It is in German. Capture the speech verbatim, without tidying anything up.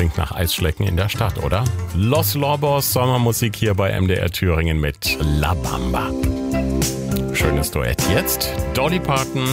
klingt nach Eisschlecken in der Stadt, oder? Los Lobos, Sommermusik hier bei M D R Thüringen mit La Bamba. Schönes Duett. Jetzt Dolly Parton